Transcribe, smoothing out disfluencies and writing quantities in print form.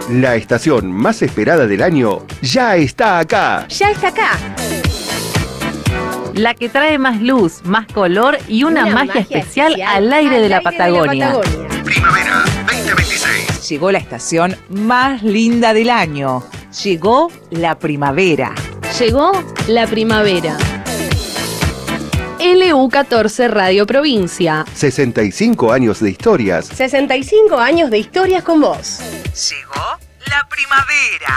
La estación más esperada del año ya está acá. Ya está acá. La que trae más luz, más color y una magia especial al aire de la Patagonia. Primavera 2026. Llegó la estación más linda del año. Llegó la primavera. Llegó la primavera. LU14 Radio Provincia. 65 años de historias. 65 años de historias con vos. Llegó la primavera.